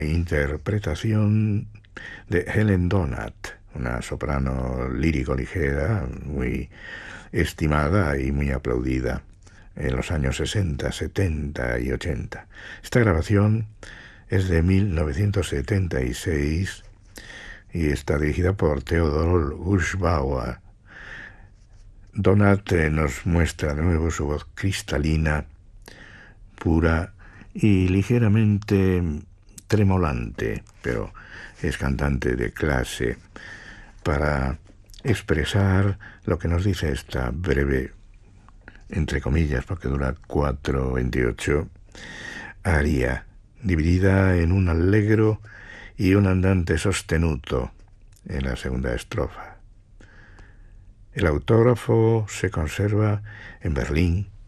interpretación de Helen Donat, una soprano lírico-ligera, muy estimada y muy aplaudida en los años 60, 70 y 80. Esta grabación es de 1976 y está dirigida por Theodor Uschbauer. Donat nos muestra de nuevo su voz cristalina, pura y ligeramente tremolante, pero es cantante de clase, para expresar lo que nos dice esta breve, entre comillas, porque dura 4:28, aria, dividida en un allegro y un andante sostenuto en la segunda estrofa. El autógrafo se conserva en Berlín